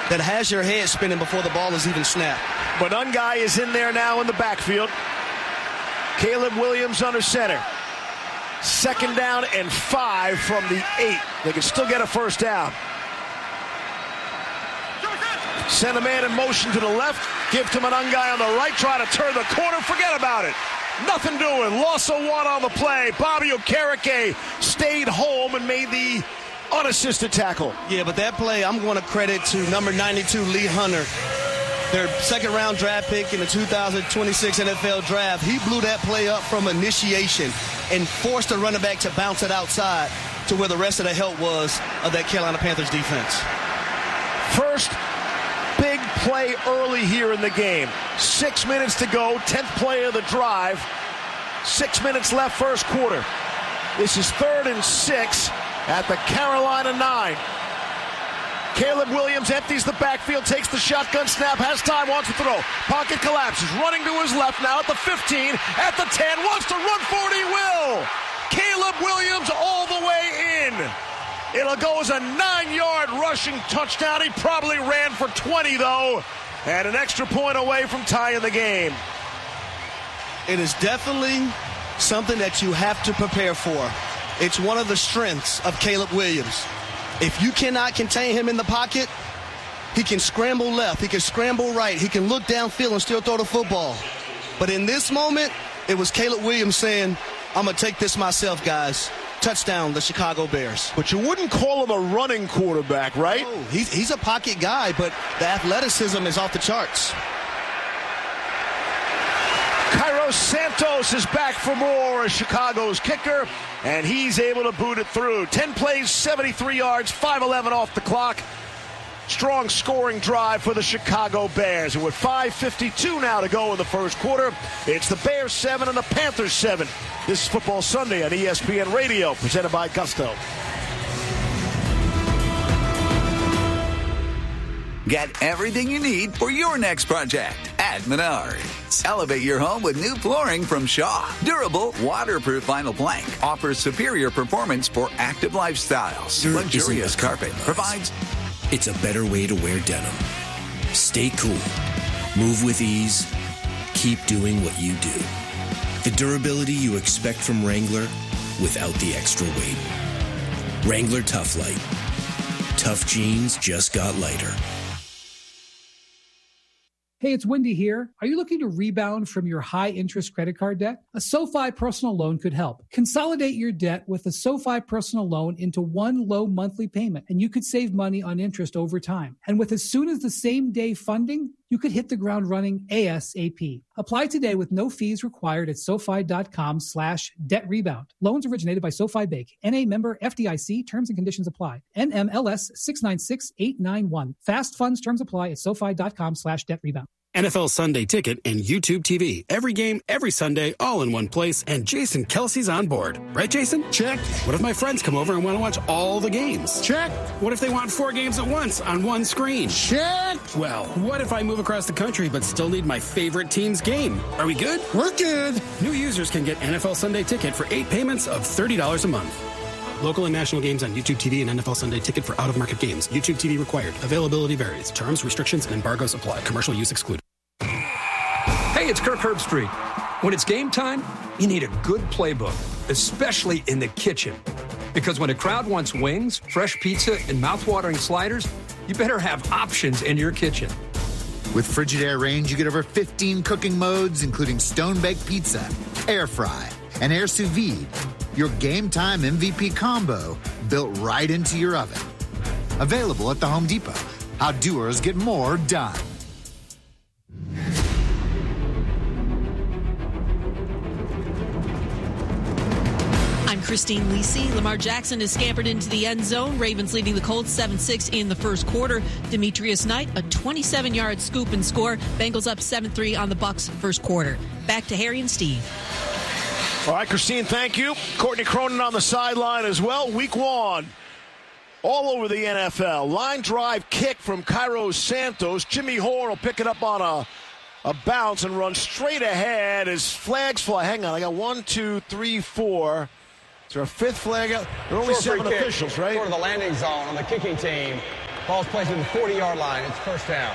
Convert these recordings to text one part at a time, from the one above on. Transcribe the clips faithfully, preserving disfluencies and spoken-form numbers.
that has your head spinning before the ball is even snapped. Monangai is in there now in the backfield. Caleb Williams under center. Second down and five from the eight. They can still get a first down. Send a man in motion to the left. Give to Monangai on the right. Try to turn the corner. Forget about it. Nothing doing. Loss of one on the play. Bobby Okereke stayed home and made the unassisted tackle. Yeah, but that play I'm going to credit to number ninety-two, Lee Hunter, their second round draft pick in the two thousand twenty-six N F L draft. He blew that play up from initiation and forced the running back to bounce it outside to where the rest of the help was of that Carolina Panthers defense. First big play early here in the game. Six minutes to go, tenth play of the drive. Six minutes left first quarter. This is third and six at the Carolina nine. Caleb Williams empties the backfield, takes the shotgun snap, has time, wants to throw. Pocket collapses, running to his left now at the fifteen, at the ten, wants to run for it, he will. Caleb Williams all the way in. It'll go as a nine-yard rushing touchdown. He probably ran for twenty, though, and an extra point away from tying the game. It is definitely something that you have to prepare for. It's one of the strengths of Caleb Williams. If you cannot contain him in the pocket, he can scramble left, he can scramble right, he can look downfield and still throw the football. But in this moment, it was Caleb Williams saying, I'm going to take this myself, guys. Touchdown, the Chicago Bears. But you wouldn't call him a running quarterback, right? No, he's, he's a pocket guy, but the athleticism is off the charts. Cairo Santos is back for more as Chicago's kicker, and he's able to boot it through. ten plays, seventy-three yards, five eleven off the clock. Strong scoring drive for the Chicago Bears. And with five fifty-two now to go in the first quarter, it's the Bears seven and the Panthers seven. This is Football Sunday on E S P N Radio, presented by Gusto. Get everything you need for your next project at Menards. Elevate your home with new flooring from Shaw. Durable, waterproof vinyl plank offers superior performance for active lifestyles. Dirt Luxurious carpet compromise. provides... It's a better way to wear denim. Stay cool. Move with ease. Keep doing what you do. The durability you expect from Wrangler without the extra weight. Wrangler Tough Light. Tough jeans just got lighter. Hey, it's Wendy here. Are you looking to rebound from your high-interest credit card debt? A SoFi personal loan could help. Consolidate your debt with a SoFi personal loan into one low monthly payment, and you could save money on interest over time. And with as soon as the same day funding, you could hit the ground running ASAP. Apply today with no fees required at SoFi.com slash debt rebound. Loans originated by SoFi Bank. N A member F D I C. Terms and conditions apply. N M L S six nine six eight nine one. Fast funds terms apply at SoFi.com slash debt rebound. N F L Sunday Ticket and YouTube T V. Every game, every Sunday, all in one place. And Jason Kelsey's on board. Right, Jason? Check. What if my friends come over and want to watch all the games? Check. What if they want four games at once on one screen? Check. Well, what if I move across the country but still need my favorite team's game? Are we good? We're good. New users can get N F L Sunday Ticket for eight payments of thirty dollars a month. Local and national games on YouTube T V and N F L Sunday Ticket for out-of-market games. YouTube T V required. Availability varies. Terms, restrictions, and embargoes apply. Commercial use excluded. Hey, it's Kirk Herbstreit. When it's game time, you need a good playbook, especially in the kitchen. Because when a crowd wants wings, fresh pizza, and mouthwatering sliders, you better have options in your kitchen. With Frigidaire Range, you get over fifteen cooking modes, including stone-baked pizza, air fry, and air sous vide. Your game time M V P combo built right into your oven. Available at the Home Depot. How doers get more done. I'm Christine Lisi. Lamar Jackson is scampered into the end zone. Ravens leading the Colts seven six in the first quarter. Demetrius Knight, a twenty-seven-yard scoop and score. Bengals up seven three on the Bucs first quarter. Back to Harry and Steve. All right, Christine, thank you. Courtney Cronin on the sideline as well. Week one, all over the N F L. Line drive kick from Cairo Santos. Jimmy Horn will pick it up on a, a bounce and run straight ahead as flags fly. Hang on, I got one, two, three, four. Is there a fifth flag out? There are only seven officials, right? Sort of the landing zone on the kicking team. Ball's placed at the forty-yard line. It's first down.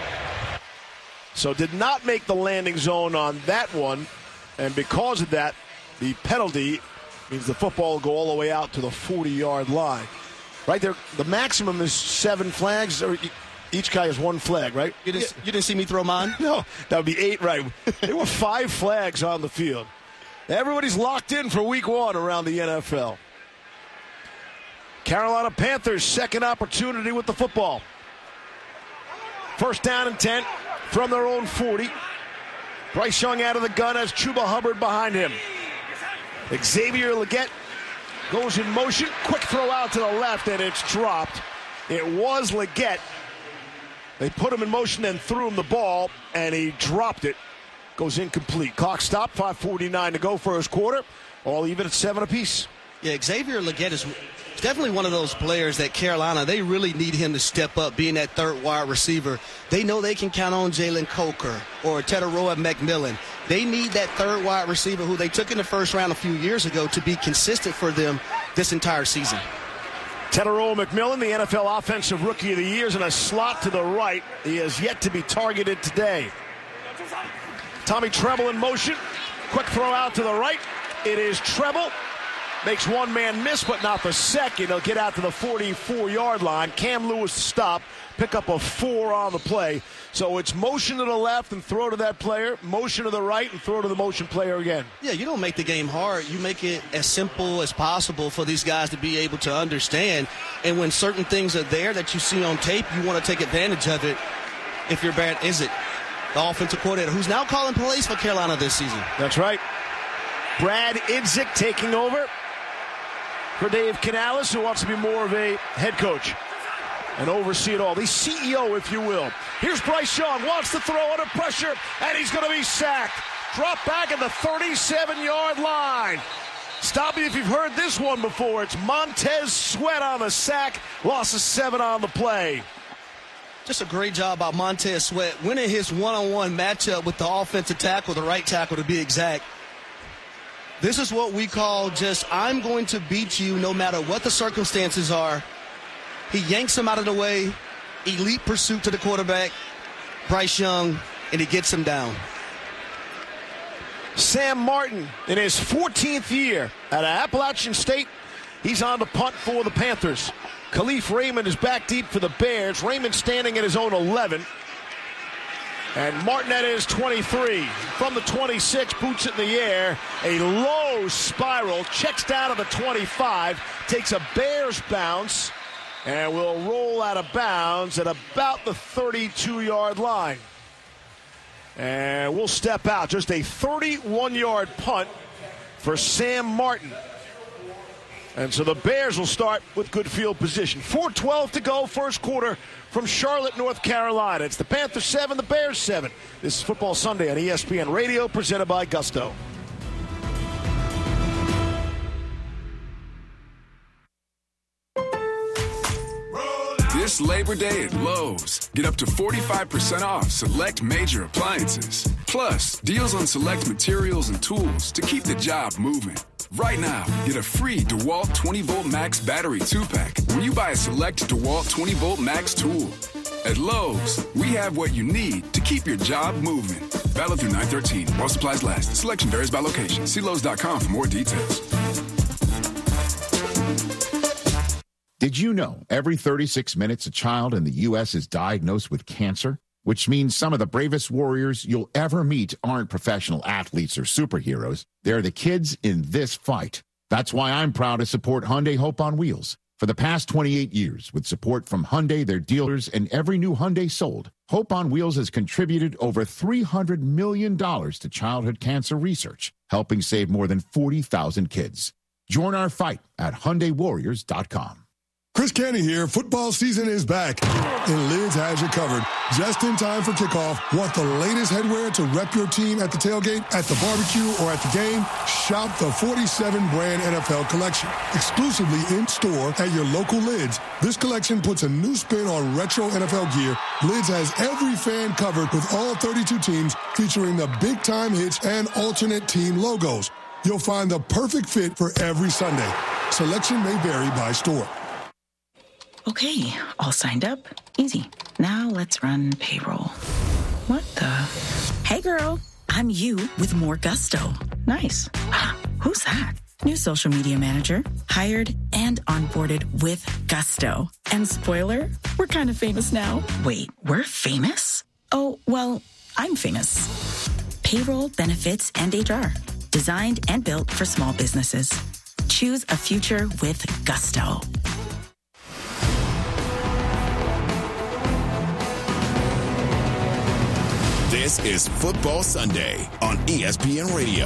So did not make the landing zone on that one. And because of that, the penalty means the football will go all the way out to the forty-yard line. Right there, the maximum is seven flags. Or each guy has one flag, right? You didn't, you didn't see me throw mine? No, that would be eight, right? There were five flags on the field. Everybody's locked in for week one around the N F L. Carolina Panthers, second opportunity with the football. First down and ten from their own forty. Bryce Young out of the gun has Chuba Hubbard behind him. Xavier Legette goes in motion. Quick throw out to the left, and it's dropped. It was Legette. They put him in motion and threw him the ball, and he dropped it. Goes incomplete. Clock stop, five forty-nine to go first quarter. All even at seven apiece. Yeah, Xavier Legette is definitely one of those players that Carolina, they really need him to step up, being that third wide receiver. They know they can count on Jalen Coker or Teteroa McMillan. They need that third wide receiver who they took in the first round a few years ago to be consistent for them this entire season. Teteroa McMillan, the N F L Offensive Rookie of the Year, is in a slot to the right. He has yet to be targeted today. Tommy Treble in motion. Quick throw out to the right. It is Treble. Makes one man miss, but not the second. He'll get out to the forty-four-yard line. Cam Lewis to stop. Pick up a four on the play. So it's motion to the left and throw to that player. Motion to the right and throw to the motion player again. Yeah, you don't make the game hard. You make it as simple as possible for these guys to be able to understand. And when certain things are there that you see on tape, you want to take advantage of it. If you're Barrett, is it the offensive coordinator who's now calling plays for Carolina this season? That's right. Brad Idzik taking over for Dave Canales, who wants to be more of a head coach and oversee it all. The C E O, if you will. Here's Bryce Young, wants to throw under pressure, and he's going to be sacked. Drop back at the thirty-seven-yard line. Stop me if you've heard this one before. It's Montez Sweat on the sack. Loss of seven on the play. Just a great job by Montez Sweat, winning his one-on-one matchup with the offensive tackle, the right tackle to be exact. This is what we call just, I'm going to beat you no matter what the circumstances are. He yanks him out of the way. Elite pursuit to the quarterback, Bryce Young, and he gets him down. Sam Martin, in his fourteenth year at Appalachian State, he's on the punt for the Panthers. Khalif Raymond is back deep for the Bears. Raymond standing at his own eleven. And Martin at his twenty-three. From the twenty-six, boots it in the air. A low spiral, checks down to the twenty-five, takes a Bears bounce, and will roll out of bounds at about the thirty-two-yard line. And we'll step out. Just a thirty-one-yard punt for Sam Martin. And so the Bears will start with good field position. four twelve to go, first quarter from Charlotte, North Carolina. It's the Panthers seven, the Bears seven. This is Football Sunday on E S P N Radio, presented by Gusto. This Labor Day at Lowe's, get up to forty-five percent off select major appliances. Plus, deals on select materials and tools to keep the job moving. Right now, get a free DeWalt twenty volt Max battery two pack when you buy a select DeWalt twenty volt Max tool. At Lowe's, we have what you need to keep your job moving. Valid through nine thirteen while supplies last. Selection varies by location. See Lowe's dot com for more details. Did you know every thirty-six minutes a child in the U S is diagnosed with cancer? Which means some of the bravest warriors you'll ever meet aren't professional athletes or superheroes. They're the kids in this fight. That's why I'm proud to support Hyundai Hope on Wheels. For the past twenty-eight years, with support from Hyundai, their dealers, and every new Hyundai sold, Hope on Wheels has contributed over three hundred million dollars to childhood cancer research, helping save more than forty thousand kids. Join our fight at Hyundai Warriors dot com. Chris Canty here. Football season is back, and Lids has you covered. Just in time for kickoff. Want the latest headwear to rep your team at the tailgate, at the barbecue, or at the game? Shop the forty-seven brand N F L collection, exclusively in store at your local Lids. This collection puts a new spin on retro N F L gear. Lids has every fan covered with all thirty-two teams, featuring the big-time hits and alternate team logos. You'll find the perfect fit for every Sunday. Selection may vary by store. Okay, all signed up. Easy. Now let's run payroll. What the? Hey girl, I'm you with more gusto. Nice. Who's that? New social media manager, hired and onboarded with gusto. And spoiler, we're kind of famous now. Wait, we're famous? Oh, well, I'm famous. Payroll, benefits, and H R. Designed and built for small businesses. Choose a future with gusto. This is Football Sunday on E S P N Radio.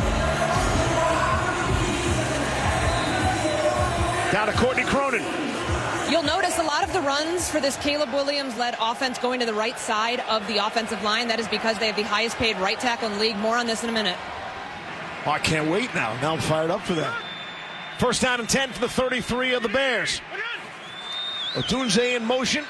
Down to Courtney Cronin. You'll notice a lot of the runs for this Caleb Williams-led offense going to the right side of the offensive line. That is because they have the highest paid right tackle in the league. More on this in a minute. Oh, I can't wait now. Now I'm fired up for that. First down and ten for the thirty-three of the Bears. Odunze in motion.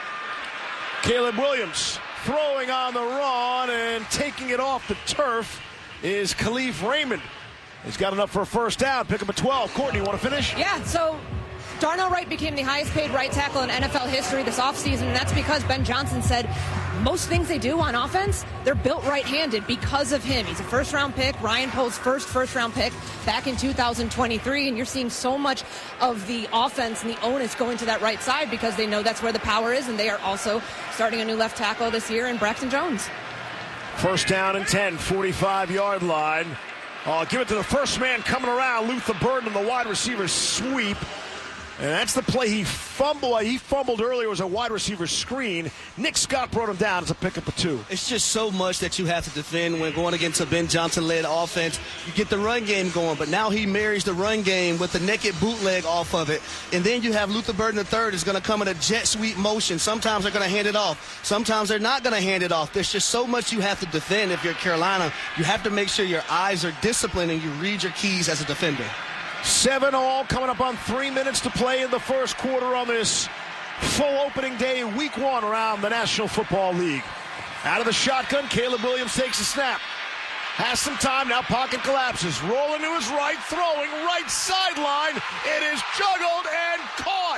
Caleb Williams throwing on the run and taking it off the turf is Khalif Raymond. He's got enough for a first down. Pick up a twelve. Courtney, you want to finish? Yeah, so Darnell Wright became the highest paid right tackle in N F L history this offseason, and that's because Ben Johnson said most things they do on offense, they're built right-handed because of him. He's a first-round pick, Ryan Pohl's first first-round pick back in two thousand twenty-three, and you're seeing so much of the offense and the onus going to that right side because they know that's where the power is, and they are also starting a new left tackle this year in Braxton Jones. First down and ten, forty-five-yard line. Uh, give it to the first man coming around, Luther Burden, and the wide receiver sweep. And that's the play he fumbled. He fumbled earlier. It was a wide receiver screen. Nick Scott brought him down as a pickup of two. It's just so much that you have to defend when going against a Ben Johnson-led offense. You get the run game going, but now he marries the run game with the naked bootleg off of it. And then you have Luther Burden the third is going to come in a jet sweep motion. Sometimes they're going to hand it off. Sometimes they're not going to hand it off. There's just so much you have to defend if you're Carolina. You have to make sure your eyes are disciplined and you read your keys as a defender. Seven all coming up on three minutes to play in the first quarter on this full opening day, week one around the National Football League. Out of the shotgun, Caleb Williams takes a snap. Has some time, now pocket collapses. Rolling to his right, throwing right sideline. It is juggled and caught.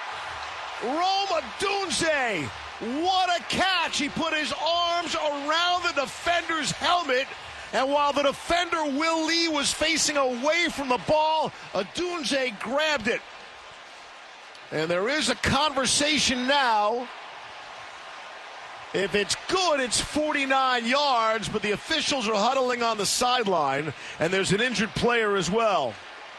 Rome Odunze, what a catch. He put his arms around the defender's helmet. And while the defender, Will Lee, was facing away from the ball, Odunze grabbed it. And there is a conversation now. If it's good, it's forty-nine yards, but the officials are huddling on the sideline, and there's an injured player as well.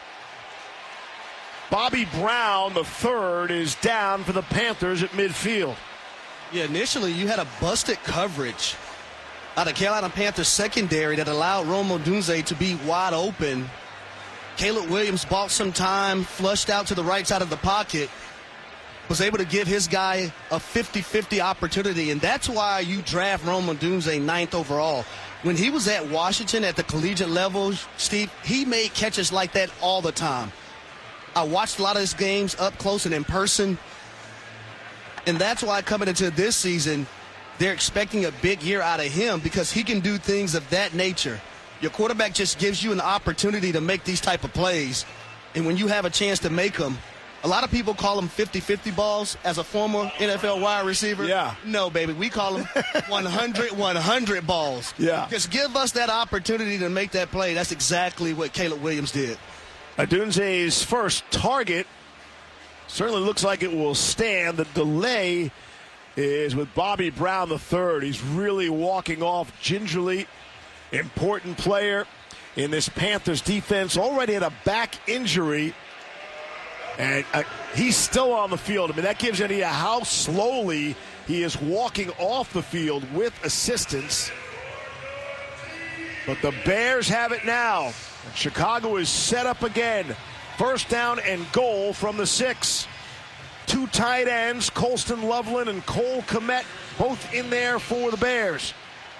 Bobby Brown, the third, is down for the Panthers at midfield. Yeah, initially you had a busted coverage out of Carolina Panthers secondary that allowed Rome Odunze to be wide open. Caleb Williams bought some time, flushed out to the right side of the pocket, was able to give his guy a fifty-fifty opportunity, and that's why you draft Rome Odunze ninth overall. When he was at Washington at the collegiate level, Steve, he made catches like that all the time. I watched a lot of his games up close and in person, and that's why coming into this season, they're expecting a big year out of him because he can do things of that nature. Your quarterback just gives you an opportunity to make these type of plays. And when you have a chance to make them, a lot of people call them fifty-fifty balls as a former N F L wide receiver. Yeah. No, baby, we call them one hundred one hundred balls. Yeah. Just give us that opportunity to make that play. That's exactly what Caleb Williams did. Odunze's first target certainly looks like it will stand. The delay is with Bobby Brown the third. He's really walking off gingerly. Important player in this Panthers defense. Already had a back injury. And uh, he's still on the field. I mean, that gives you an idea how slowly he is walking off the field with assistance. But the Bears have it now. Chicago is set up again. First down and goal from the six. Two tight ends, Colston Loveland and Cole Kmet, both in there for the Bears.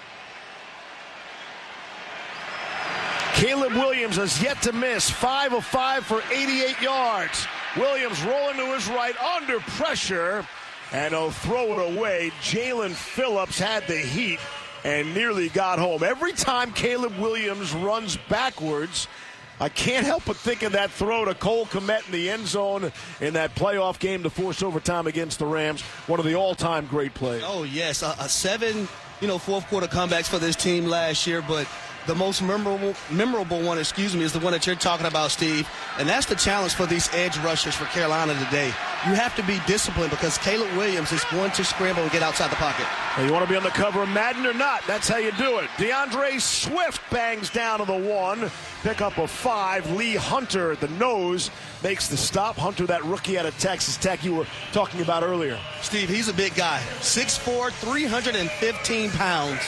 Caleb Williams has yet to miss, five of five for eighty-eight yards. Williams rolling to his right under pressure, and he'll throw it away. Jalen Phillips had the heat and nearly got home. Every time Caleb Williams runs backwards, I can't help but think of that throw to Cole Kmet in the end zone in that playoff game to force overtime against the Rams. One of the all-time great plays. Oh, yes. A, a seven, you know, fourth-quarter comebacks for this team last year, but the most memorable memorable one, excuse me, is the one that you're talking about, Steve, and that's the challenge for these edge rushers for Carolina today. You have to be disciplined because Caleb Williams is going to scramble and get outside the pocket. Well, you want to be on the cover of Madden or not? That's how you do it. DeAndre Swift bangs down to the one. Pick up a five. Lee Hunter at the nose makes the stop. Hunter, that rookie out of Texas Tech you were talking about earlier. Steve, he's a big guy. six foot four, three hundred fifteen pounds.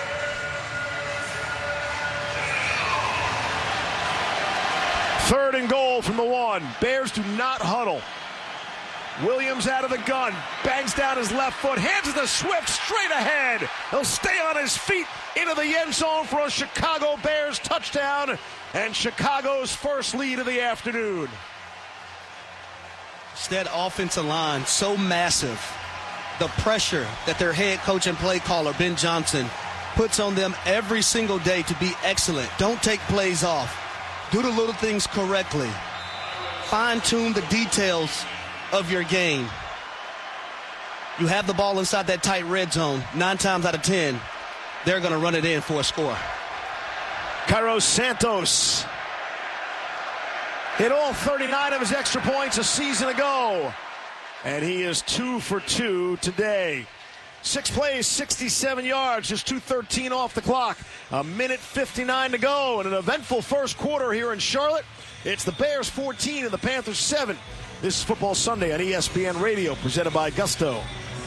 Third and goal from the one. Bears do not huddle. Williams out of the gun. Bangs down his left foot. Hands it to Swift straight ahead. He'll stay on his feet into the end zone for a Chicago Bears touchdown and Chicago's first lead of the afternoon. That offensive line, so massive. The pressure that their head coach and play caller, Ben Johnson, puts on them every single day to be excellent. Don't take plays off. Do the little things correctly. Fine-tune the details of your game. You have the ball inside that tight red zone. Nine times out of ten, they're going to run it in for a score. Cairo Santos hit all thirty-nine of his extra points a season ago. And he is two for two today. Six plays, sixty-seven yards, just two thirteen off the clock. A minute fifty-nine to go in an eventful first quarter here in Charlotte. It's the Bears fourteen and the Panthers seven. This is Football Sunday on E S P N Radio, presented by Gusto.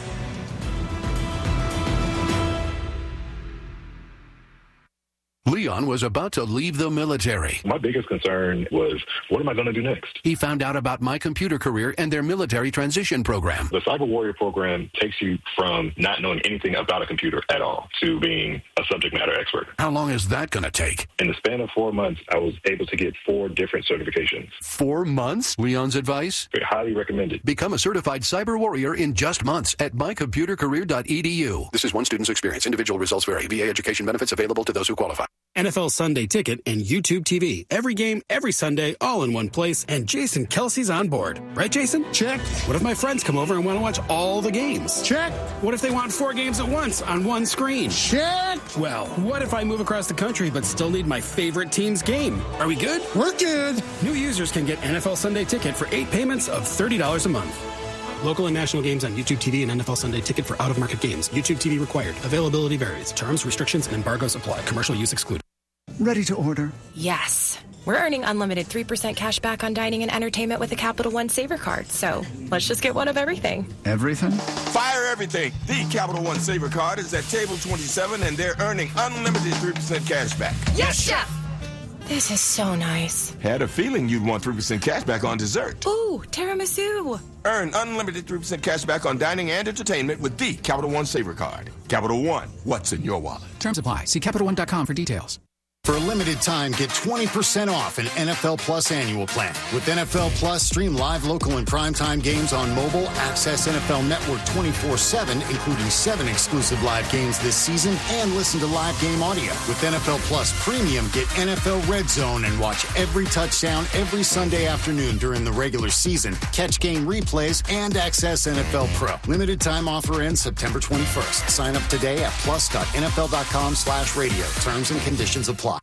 Leon was about to leave the military. My biggest concern was, what am I going to do next? He found out about My Computer Career and their military transition program. The Cyber Warrior program takes you from not knowing anything about a computer at all to being a subject matter expert. How long is that going to take? In the span of four months, I was able to get four different certifications. Four months? Leon's advice? Highly recommended. Become a certified cyber warrior in just months at my computer career dot e d u. This is one student's experience. Individual results vary. V A education benefits available to those who qualify. N F L Sunday Ticket and YouTube T V. Every game, every Sunday, all in one place, and Jason Kelsey's on board. Right, Jason? Check. What if my friends come over and want to watch all the games? Check. What if they want four games at once on one screen? Check. Well, what if I move across the country but still need my favorite team's game? Are we good? We're good. New users can get N F L Sunday Ticket for eight payments of thirty dollars a month. Local and national games on YouTube T V and N F L Sunday Ticket for out-of-market games. YouTube T V required. Availability varies. Terms, restrictions, and embargoes apply. Commercial use excluded. Ready to order? Yes. We're earning unlimited three percent cash back on dining and entertainment with a Capital One Saver card. So let's just get one of everything. Everything? Fire everything. The Capital One Saver card is at table twenty-seven, and they're earning unlimited three percent cash back. Yes, Chef! This is so nice. Had a feeling you'd want three percent cash back on dessert. Ooh, tiramisu. Earn unlimited three percent cash back on dining and entertainment with the Capital One Saver card. Capital One, what's in your wallet? Terms apply. See Capital One dot com for details. For a limited time, get twenty percent off an N F L Plus annual plan. With N F L Plus, stream live, local, and primetime games on mobile, access N F L Network twenty-four seven, including seven exclusive live games this season, and listen to live game audio. With N F L Plus Premium, get N F L Red Zone and watch every touchdown every Sunday afternoon during the regular season, catch game replays, and access N F L Pro. Limited time offer ends September twenty-first. Sign up today at plus dot N F L dot com slash radio. Terms and conditions apply.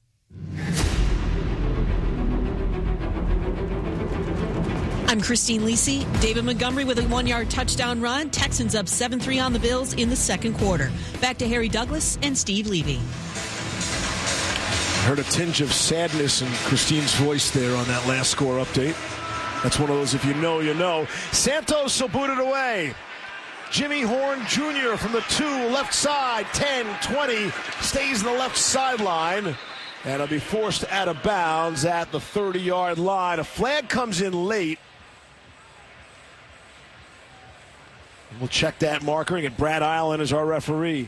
I'm Christine Lisi. David Montgomery with a one-yard touchdown run. Texans up seven three on the Bills in the second quarter. Back to Harry Douglas and Steve Levy. Heard a tinge of sadness in Christine's voice there on that last score update. That's one of those, if you know, you know. Santos will boot it away. Jimmy Horn Junior from the two, left side, ten, twenty, stays in the left sideline. And he'll be forced out of bounds at the thirty-yard line. A flag comes in late. We'll check that marker and get Brad Island as our referee.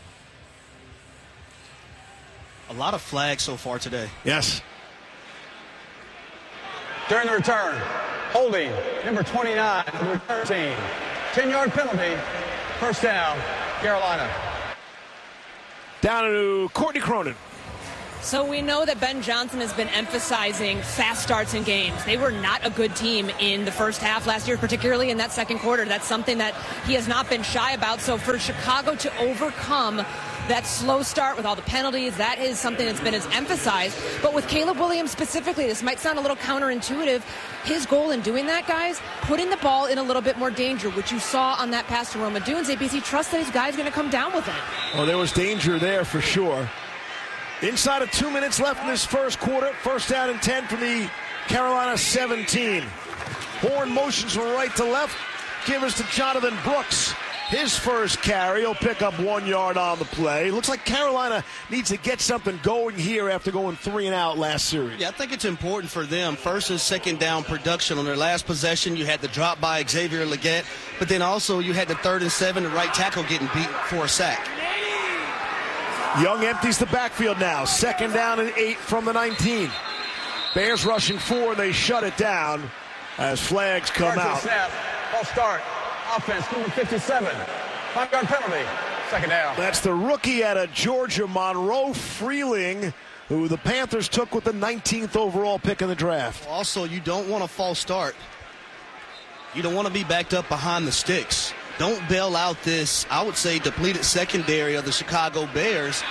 A lot of flags so far today. Yes. During the return, holding number twenty-nine of the return team. ten-yard penalty. First down, Carolina. Down to Courtney Cronin. So we know that Ben Johnson has been emphasizing fast starts in games. They were not a good team in the first half last year, particularly in that second quarter. That's something that he has not been shy about. So for Chicago to overcome that slow start with all the penalties, that is something that's been as emphasized. But with Caleb Williams specifically, this might sound a little counterintuitive. His goal in doing that, guys, putting the ball in a little bit more danger, which you saw on that pass to Rome Odunze, because he trusts that his guy's going to come down with it. Well, there was danger there for sure. Inside of two minutes left in this first quarter. First down and ten from the Carolina seventeen. Horn motions from right to left. Give us to Jonathan Brooks. His first carry. He'll pick up one yard on the play. Looks like Carolina needs to get something going here after going three and out last series. Yeah, I think it's important for them. First and second down production. On their last possession, you had the drop by Xavier Legette, but then also you had the third and seven, the right tackle getting beat for a sack. Young empties the backfield now. Second down and eight from the nineteen. Bears rushing four. They shut it down as flags come out. Snap. False start. Offense, number fifty-seven. Five-yard penalty. Second down. That's the rookie out of Georgia, Monroe Freeling, who the Panthers took with the nineteenth overall pick in the draft. Also, you don't want a false start. You don't want to be backed up behind the sticks. Don't bail out this, I would say, depleted secondary of the Chicago Bears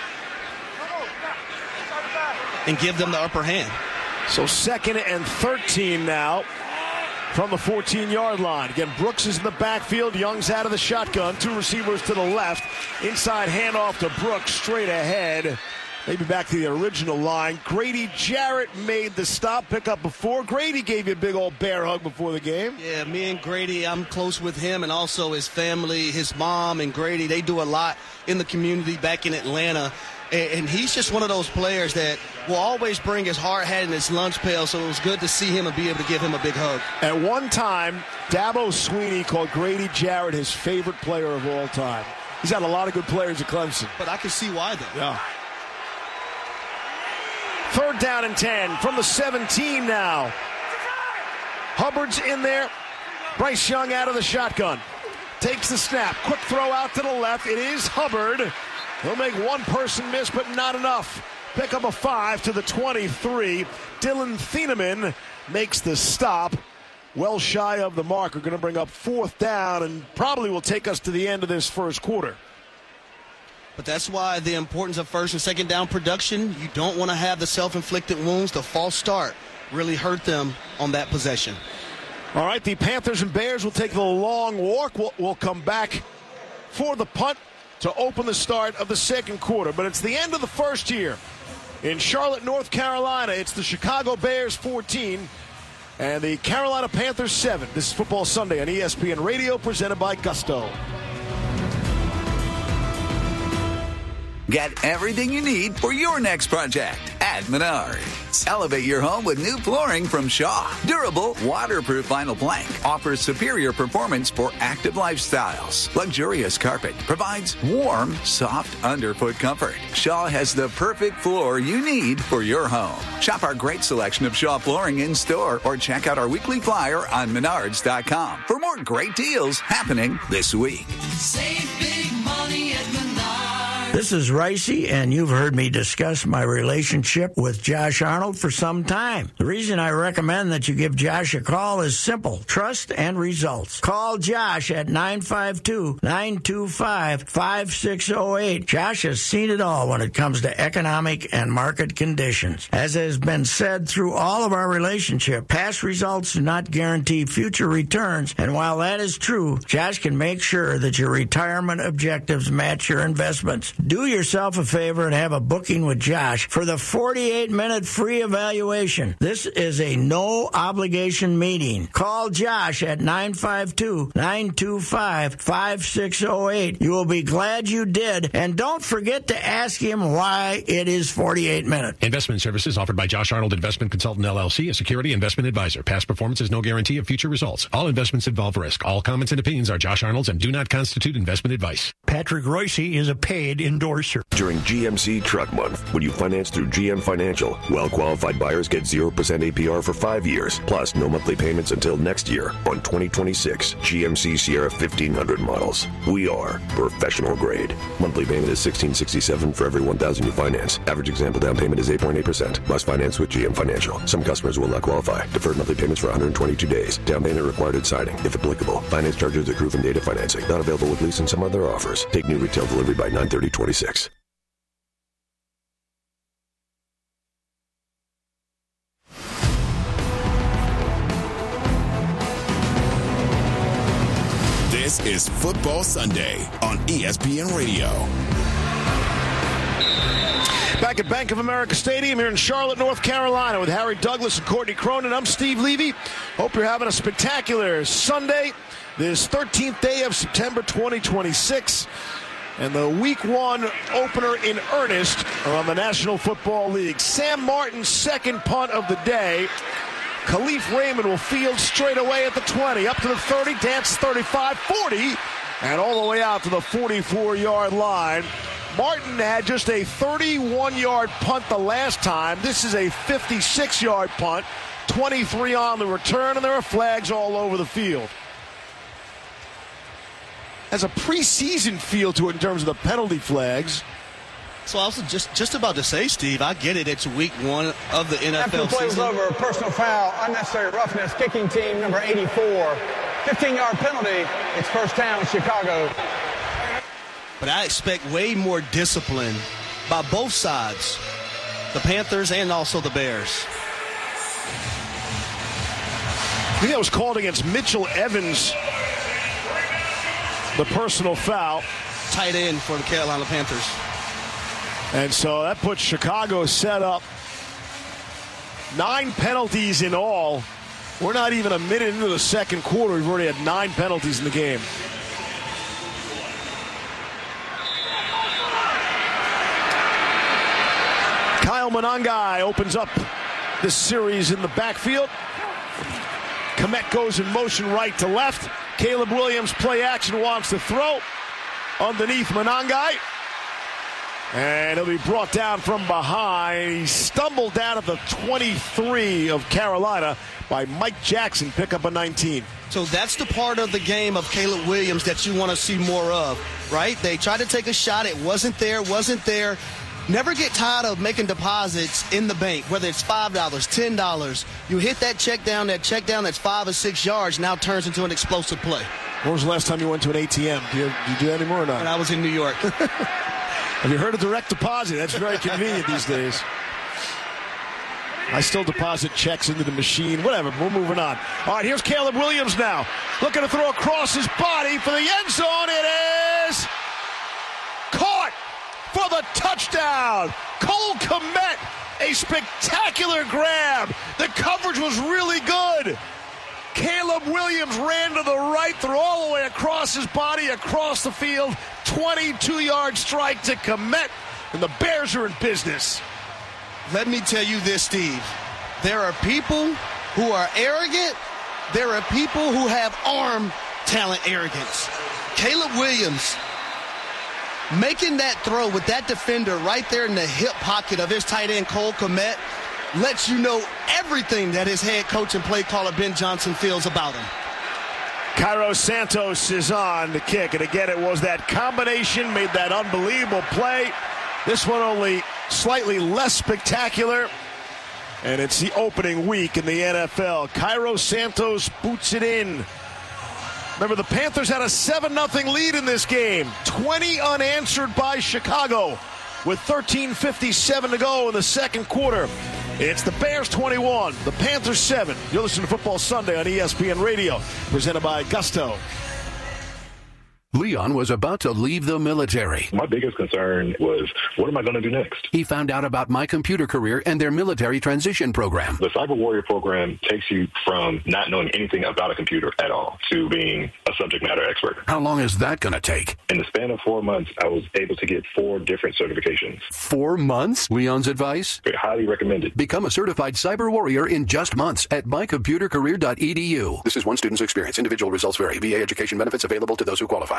and give them the upper hand. So second and thirteen now from the fourteen-yard line. Again, Brooks is in the backfield. Young's out of the shotgun. Two receivers to the left. Inside handoff to Brooks, straight ahead. Maybe back to the original line. Grady Jarrett made the stop, pick up before. Grady gave you a big old bear hug before the game. Yeah, me and Grady, I'm close with him and also his family, his mom and Grady. They do a lot in the community back in Atlanta. And he's just one of those players that will always bring his hard hat and his lunch pail, so it was good to see him and be able to give him a big hug. At one time, Dabo Sweeney called Grady Jarrett his favorite player of all time. He's had a lot of good players at Clemson. But I can see why, though. Yeah. Third down and ten from the seventeen now. Hubbard's in there. Bryce Young out of the shotgun. Takes the snap. Quick throw out to the left. It is Hubbard. He'll make one person miss, but not enough. Pick up a five to the twenty-three. Dylan Thieneman makes the stop. Well shy of the mark. We're going to bring up fourth down and probably will take us to the end of this first quarter. But that's why the importance of first and second down production. You don't want to have the self-inflicted wounds. The false start really hurt them on that possession. All right, the Panthers and Bears will take the long walk. We'll, we'll come back for the punt to open the start of the second quarter. But it's the end of the first here in Charlotte, North Carolina. It's the Chicago Bears fourteen and the Carolina Panthers seven. This is Football Sunday on E S P N Radio, presented by Gusto. Get everything you need for your next project at Menards. Elevate your home with new flooring from Shaw. Durable, waterproof vinyl plank offers superior performance for active lifestyles. Luxurious carpet provides warm, soft underfoot comfort. Shaw has the perfect floor you need for your home. Shop our great selection of Shaw flooring in store or check out our weekly flyer on menards dot com for more great deals happening this week. Save big money at Menards. This is Ricey, and you've heard me discuss my relationship with Josh Arnold for some time. The reason I recommend that you give Josh a call is simple: trust and results. Call Josh at nine five two, nine two five, five six zero eight. Josh has seen it all when it comes to economic and market conditions. As has been said through all of our relationship, past results do not guarantee future returns, and while that is true, Josh can make sure that your retirement objectives match your investments. Do yourself a favor and have a booking with Josh for the forty-eight minute free evaluation. This is a no-obligation meeting. Call Josh at nine five two, nine two five, five six zero eight. You will be glad you did, and don't forget to ask him why it is forty-eight minutes. Investment services offered by Josh Arnold Investment Consultant, L L C, a security investment advisor. Past performance is no guarantee of future results. All investments involve risk. All comments and opinions are Josh Arnold's and do not constitute investment advice. Patrick Royce is a paid endorser. During G M C Truck Month, when you finance through G M Financial, well-qualified buyers get zero percent A P R for five years, plus no monthly payments until next year on twenty twenty-six G M C Sierra fifteen hundred models. We are professional grade. Monthly payment is sixteen sixty-seven for every one thousand you finance. Average example down payment is eight point eight percent. Must finance with G M Financial. Some customers will not qualify. Deferred monthly payments for one hundred twenty-two days. Down payment required at signing, if applicable. Finance charges accrue from data financing. Not available with lease and some other offers. Take new retail delivery by nine thirty twenty-six. This is Football Sunday on E S P N Radio. Back at Bank of America Stadium here in Charlotte, North Carolina with Harry Douglas and Courtney Cronin. I'm Steve Levy. Hope you're having a spectacular Sunday, this thirteenth day of September twenty twenty-six. And the week one opener in earnest on the National Football League. Sam Martin's second punt of the day. Khalif Raymond will field straight away at the twenty, up to the thirty, dance thirty-five, forty, and all the way out to the forty-four-yard line. Martin had just a thirty-one-yard punt the last time. This is a fifty-six-yard punt, twenty-three on the return, and there are flags all over the field. Has a preseason feel to it in terms of the penalty flags. So I was just, just about to say, Steve, I get it. It's week one of the N F L After the play was season. over, personal foul, unnecessary roughness, kicking team number eighty-four. fifteen-yard penalty. It's first down, Chicago. But I expect way more discipline by both sides, the Panthers and also the Bears. I think that was called against Mitchell Evans, the personal foul. Tight end for the Carolina Panthers. And so that puts Chicago set up. Nine penalties in all. We're not even a minute into the second quarter. We've already had nine penalties in the game. Kyle Monangai opens up this series in the backfield. Kmet goes in motion right to left. Caleb Williams, play action, wants to throw. Underneath Monangai. And he'll be brought down from behind. He stumbled down at the twenty-three of Carolina by Mike Jackson, pick up a nineteen. So that's the part of the game of Caleb Williams that you want to see more of, right? They tried to take a shot. It wasn't there, wasn't there. Never get tired of making deposits in the bank, whether it's five dollars, ten dollars. You hit that check down, that check down that's five or six yards now turns into an explosive play. When was the last time you went to an A T M? Do you, do you do that anymore or not? When I was in New York. Have you heard of direct deposit? That's very convenient these days. I still deposit checks into the machine. Whatever, we're moving on. All right, here's Caleb Williams now. Looking to throw across his body for the end zone. It is caught for the touchdown. Cole Kmet, a spectacular grab. The coverage was really good. Caleb Williams ran to the right, threw all the way across his body, across the field. twenty-two-yard strike to Kmet, and the Bears are in business. Let me tell you this, Steve. There are people who are arrogant. There are people who have arm talent arrogance. Caleb Williams making that throw with that defender right there in the hip pocket of his tight end, Cole Kmet, lets you know everything that his head coach and play caller Ben Johnson feels about him. Cairo Santos is on the kick, and again it was that combination, made that unbelievable play. This one only slightly less spectacular, and it's the opening week in the N F L. Cairo Santos boots it in. Remember, the Panthers had a seven nothing lead in this game. twenty unanswered by Chicago with thirteen fifty-seven to go in the second quarter. It's the Bears twenty-one, the Panthers seven. You're listening to Football Sunday on E S P N Radio, presented by Gusto. Leon was about to leave the military. My biggest concern was, what am I going to do next? He found out about My Computer Career and their military transition program. The Cyber Warrior program takes you from not knowing anything about a computer at all to being a subject matter expert. How long is that going to take? In the span of four months, I was able to get four different certifications. Four months? Leon's advice? Very highly recommended. Become a certified Cyber Warrior in just months at my computer career dot e d u. This is one student's experience. Individual results vary. V A education benefits available to those who qualify.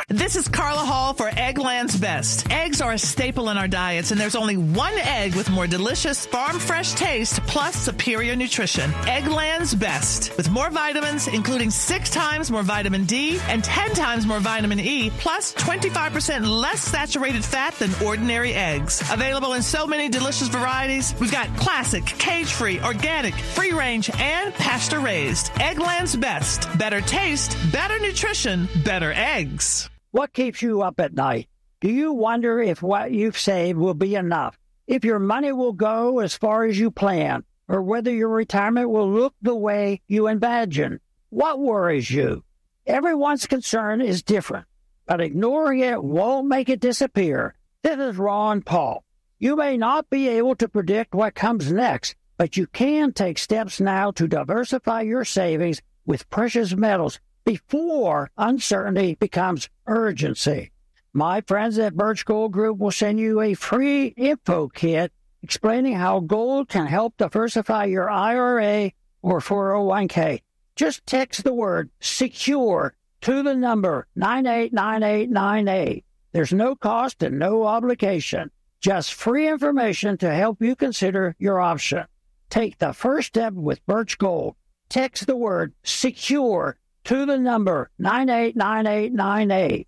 This is Carla Hall for Eggland's Best. Eggs are a staple in our diets, and there's only one egg with more delicious, farm-fresh taste plus superior nutrition. Eggland's Best. With more vitamins, including six times more vitamin D and ten times more vitamin E, plus twenty-five percent less saturated fat than ordinary eggs. Available in so many delicious varieties. We've got classic, cage-free, organic, free-range, and pasture-raised. Eggland's Best. Better taste, better nutrition, better eggs. What keeps you up at night? Do you wonder if what you've saved will be enough? If your money will go as far as you plan? Or whether your retirement will look the way you imagine? What worries you? Everyone's concern is different, but ignoring it won't make it disappear. This is Ron Paul. You may not be able to predict what comes next, but you can take steps now to diversify your savings with precious metals before uncertainty becomes urgency. My friends at Birch Gold Group will send you a free info kit explaining how gold can help diversify your I R A or four oh one k. Just text the word SECURE to the number nine eight nine eight nine eight. There's no cost and no obligation. Just free information to help you consider your option. Take the first step with Birch Gold. Text the word SECURE to the number nine eight nine eight nine eight.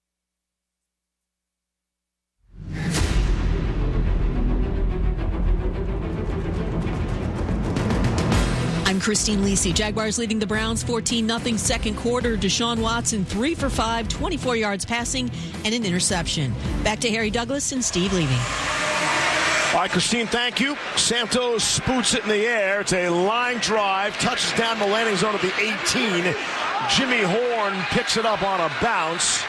I'm Christine Lisi. Jaguars leading the Browns fourteen nothing second quarter. Deshaun Watson three for five, twenty-four yards passing and an interception. Back to Harry Douglas and Steve Levy. All right, Christine, thank you. Santos boots it in the air. It's a line drive. Touches down the landing zone at the eighteen. Jimmy Horn picks it up on a bounce.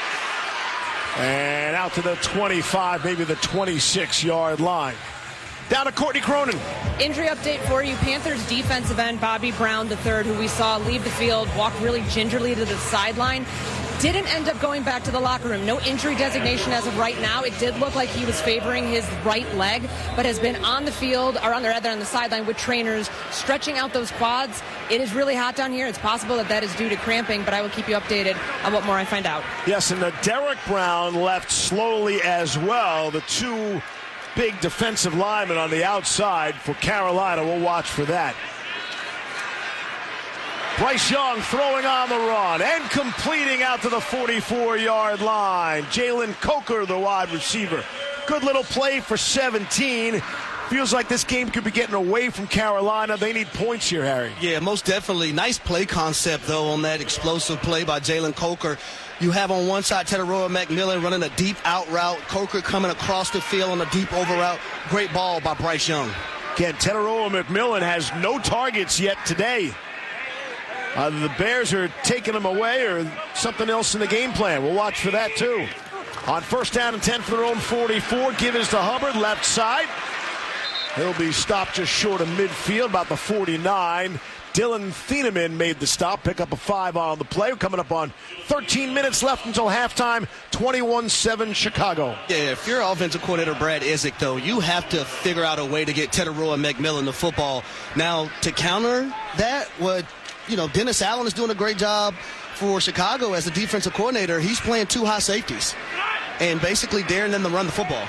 And out to the twenty-five, maybe the twenty-six-yard line. Down to Courtney Cronin. Injury update for you. Panthers defensive end Bobby Brown the third, who we saw leave the field, walk really gingerly to the sideline, didn't end up going back to the locker room. No injury designation as of right now. It did look like he was favoring his right leg, but has been on the field, or on the, rather on the sideline with trainers, stretching out those quads. It is really hot down here. It's possible that that is due to cramping, but I will keep you updated on what more I find out. Yes, and the Derek Brown left slowly as well. The two big defensive linemen on the outside for Carolina. We'll watch for that. Bryce Young throwing on the run and completing out to the forty-four-yard line. Jalen Coker, the wide receiver. Good little play for seventeen. Feels like this game could be getting away from Carolina. They need points here, Harry. Yeah, most definitely. Nice play concept, though, on that explosive play by Jalen Coker. You have on one side Teteroa McMillan running a deep out route. Coker coming across the field on a deep over route. Great ball by Bryce Young. Again, Teteroa McMillan has no targets yet today. Either the Bears are taking him away or something else in the game plan. We'll watch for that, too. On first down and ten for their own forty-four. Give is to Hubbard, left side. He'll be stopped just short of midfield, about the forty-nine. Dylan Thieneman made the stop, pick up a five on the play. We're coming up on thirteen minutes left until halftime, twenty-one seven Chicago. Yeah, if you're offensive coordinator Brad Isaac, though, you have to figure out a way to get Teteroa McMillan the football. Now, to counter that, what, you know, Dennis Allen is doing a great job for Chicago as the defensive coordinator. He's playing two high safeties and basically daring them to run the football.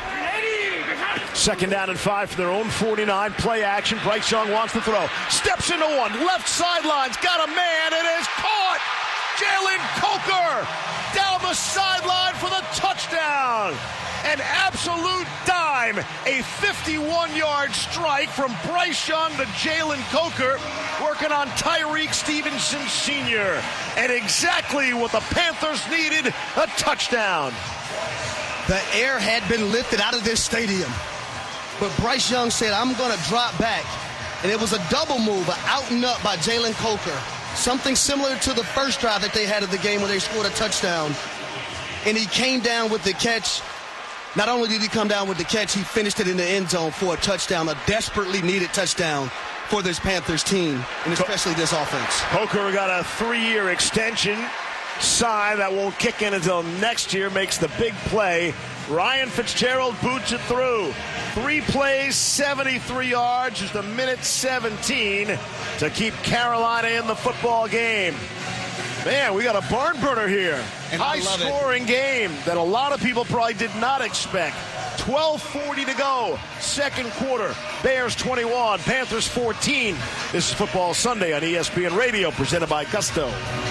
Second down and five for their own forty-nine. Play action. Bryce Young wants to throw. Steps into one. Left sidelines. Got a man. It is caught. Jalen Coker down the sideline for the touchdown. An absolute dime. A fifty-one-yard strike from Bryce Young to Jalen Coker, working on Tyreek Stevenson Senior And exactly what the Panthers needed, a touchdown. The air had been lifted out of this stadium. But Bryce Young said, I'm going to drop back. And it was a double move, an out and up by Jalen Coker. Something similar to the first drive that they had of the game when they scored a touchdown. And he came down with the catch. Not only did he come down with the catch, he finished it in the end zone for a touchdown, a desperately needed touchdown for this Panthers team, and especially this offense. Coker got a three-year extension signed that won't kick in until next year, makes the big play. Ryan Fitzgerald boots it through. Three plays, seventy-three yards, just a minute seventeen to keep Carolina in the football game. Man, we got a barn burner here. And I love high-scoring game that a lot of people probably did not expect. twelve forty to go, second quarter. Bears twenty-one, Panthers fourteen. This is Football Sunday on E S P N Radio, presented by Gusto.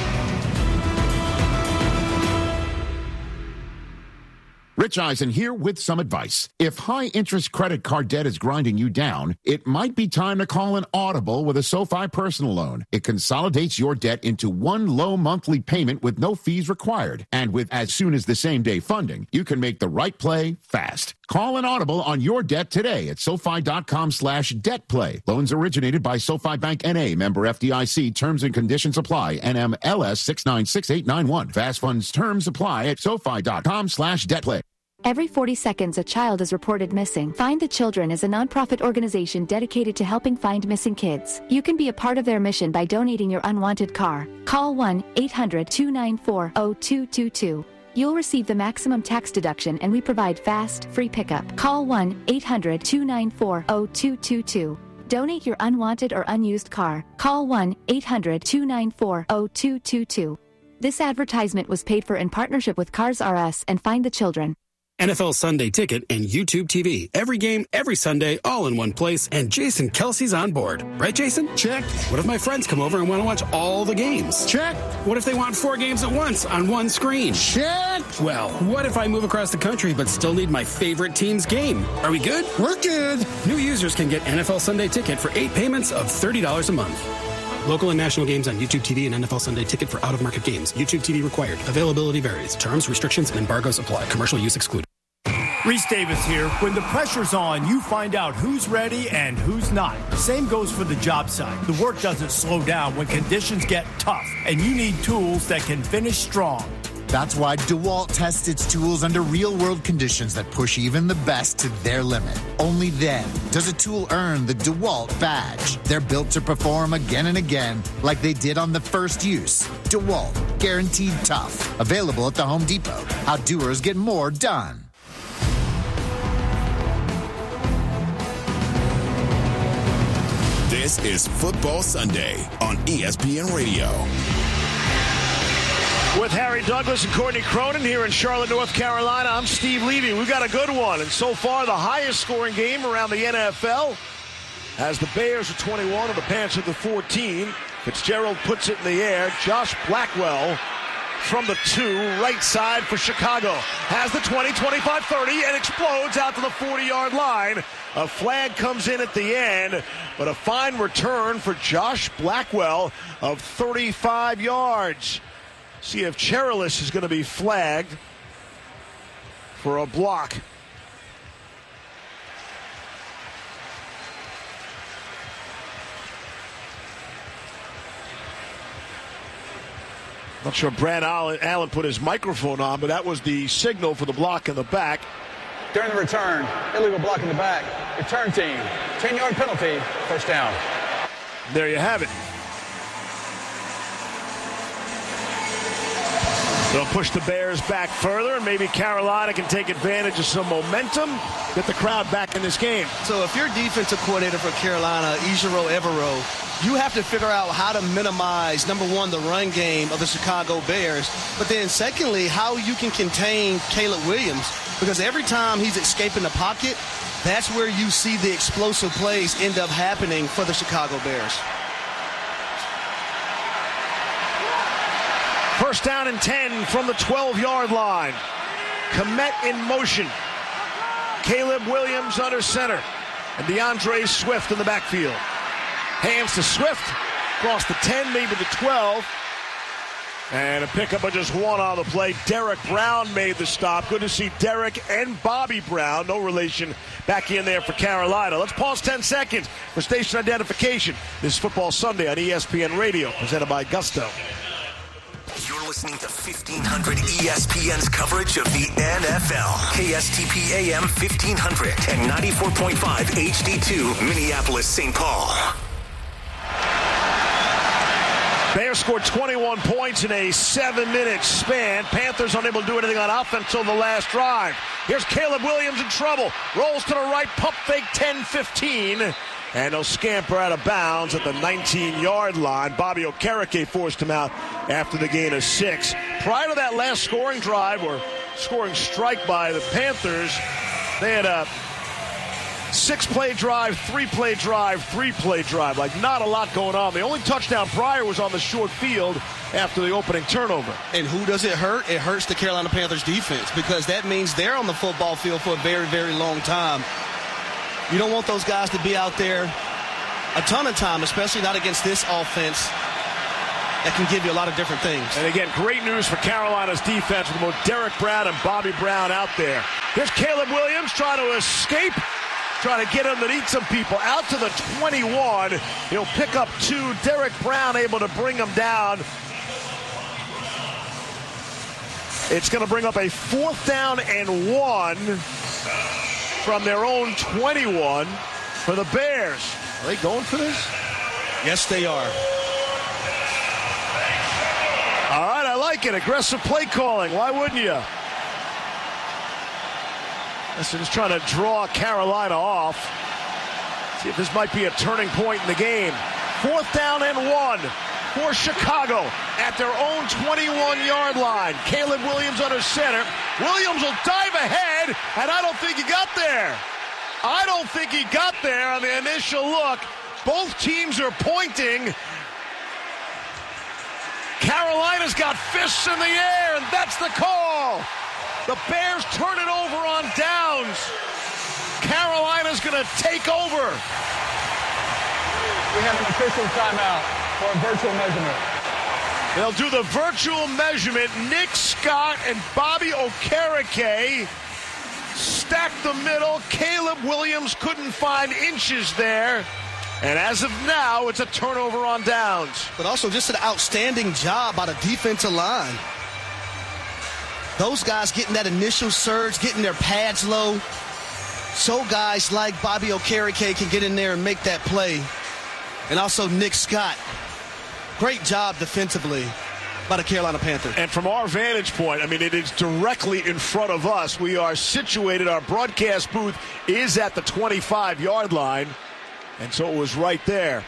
Rich Eisen here with some advice. If high-interest credit card debt is grinding you down, it might be time to call an Audible with a SoFi personal loan. It consolidates your debt into one low monthly payment with no fees required. And with as soon as the same-day funding, you can make the right play fast. Call an Audible on your debt today at SoFi.com slash debt play. Loans originated by SoFi Bank N A, member F D I C. Terms and conditions apply. N M L S six nine six eight nine one. Fast funds terms apply at SoFi.com slash debt play. Every forty seconds, a child is reported missing. Find the Children is a nonprofit organization dedicated to helping find missing kids. You can be a part of their mission by donating your unwanted car. Call one eight hundred two nine four zero two two two. You'll receive the maximum tax deduction, and we provide fast, free pickup. Call one eight hundred two nine four zero two two two. Donate your unwanted or unused car. Call one eight hundred two nine four zero two two two. This advertisement was paid for in partnership with Cars R Us and Find the Children. N F L Sunday Ticket and YouTube T V. Every game, every Sunday, all in one place, and Jason Kelsey's on board. Right, Jason? Check. What if my friends come over and want to watch all the games? Check. What if they want four games at once on one screen? Check. Well, what if I move across the country but still need my favorite team's game? Are we good? We're good. New users can get N F L Sunday Ticket for eight payments of thirty dollars a month. Local and national games on YouTube T V and N F L Sunday Ticket for out-of-market games. YouTube T V required. Availability varies. Terms, restrictions, and embargoes apply. Commercial use excluded. Reese Davis here. When the pressure's on, you find out who's ready and who's not. Same goes for the job site. The work doesn't slow down when conditions get tough, and you need tools that can finish strong. That's why DeWalt tests its tools under real-world conditions that push even the best to their limit. Only then does a tool earn the DeWalt badge. They're built to perform again and again, like they did on the first use. DeWalt, guaranteed tough. Available at the Home Depot. How doers get more done. This is Football Sunday on E S P N Radio. With Harry Douglas and Courtney Cronin here in Charlotte, North Carolina, I'm Steve Levy. We've got a good one, and so far the highest scoring game around the N F L as the Bears are twenty-one and the Panthers are fourteen. Fitzgerald puts it in the air. Josh Blackwell from the two, right side for Chicago. Has the twenty, twenty-five, thirty, and explodes out to the forty-yard line. A flag comes in at the end, but a fine return for Josh Blackwell of thirty-five yards. See if Cherilus is going to be flagged for a block. Not sure Brad Allen put his microphone on, but that was the signal for the block in the back. During the return, illegal block in the back. Return team, ten-yard penalty, first down. There you have it. They'll push the Bears back further, and maybe Carolina can take advantage of some momentum, get the crowd back in this game. So if you're defensive coordinator for Carolina, Ejiro Evero, you have to figure out how to minimize, number one, the run game of the Chicago Bears, but then secondly, how you can contain Caleb Williams, because every time he's escaping the pocket, that's where you see the explosive plays end up happening for the Chicago Bears. First down and ten from the twelve-yard line. Kmet in motion. Caleb Williams under center. And DeAndre Swift in the backfield. Hands to Swift. Across the ten, maybe the twelve. And a pickup of just one on the play. Derek Brown made the stop. Good to see Derek and Bobby Brown, no relation, back in there for Carolina. Let's pause ten seconds for station identification. This is Football Sunday on E S P N Radio, presented by Gusto. You're listening to fifteen hundred E S P N's coverage of the N F L. K S T P A M fifteen hundred and ninety-four point five H D two, Minneapolis, Saint Paul. Bears scored twenty-one points in a seven-minute span. Panthers unable to do anything on offense until the last drive. Here's Caleb Williams in trouble. Rolls to the right, pump fake ten fifteen. And he'll scamper out of bounds at the nineteen-yard line. Bobby Okereke forced him out after the gain of six. Prior to that last scoring drive, or scoring strike by the Panthers, they had a six-play drive, three-play drive, three-play drive. Like, not a lot going on. The only touchdown prior was on the short field after the opening turnover. And who does it hurt? It hurts the Carolina Panthers defense, because that means they're on the football field for a very, very long time. You don't want those guys to be out there a ton of time, especially not against this offense that can give you a lot of different things. And again, great news for Carolina's defense with both Derek Brown and Bobby Brown out there. Here's Caleb Williams trying to escape, trying to get underneath some people. Out to the twenty-one. He'll pick up two. Derek Brown able to bring him down. It's going to bring up a fourth down and one from their own twenty-one for the Bears. Are they going for this? Yes, they are. All right, I like it. Aggressive play calling. Why wouldn't you? They're just trying to draw Carolina off. See if this might be a turning point in the game. Fourth down and one for Chicago at their own twenty-one-yard line. Caleb Williams under center. Williams will dive ahead, and I don't think he got there. I don't think he got there on the initial look. Both teams are pointing. Carolina's got fists in the air, and that's the call. The Bears turn it over on downs. Carolina's going to take over. We have an official timeout for a virtual measurement. They'll do the virtual measurement. Nick Scott and Bobby Okereke stack the middle. Caleb Williams couldn't find inches there. And as of now, it's a turnover on downs. But also just an outstanding job by the defensive line. Those guys getting that initial surge, getting their pads low, so guys like Bobby Okereke can get in there and make that play. And also Nick Scott. Great job defensively by the Carolina Panthers. And from our vantage point, I mean, it is directly in front of us. We are situated, our broadcast booth is at the twenty-five-yard line. And so it was right there.